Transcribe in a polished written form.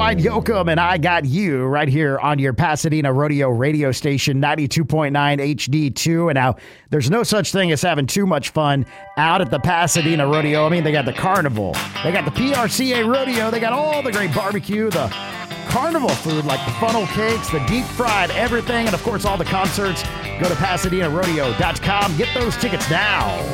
Clyde Yoakam, and I got you right here on your Pasadena Rodeo radio station, 92.9 HD2. And now there's no such thing as having too much fun out at the Pasadena Rodeo. I mean, they got the carnival, they got the PRCA Rodeo, they got all the great barbecue, the carnival food like the funnel cakes, the deep fried everything, and of course all the concerts. Go to PasadenaRodeo.com. Get those tickets now.